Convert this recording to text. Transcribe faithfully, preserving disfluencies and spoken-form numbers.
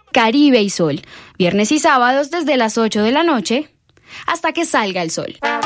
Caribe y Sol, viernes y sábados desde las ocho de la noche hasta que salga el sol.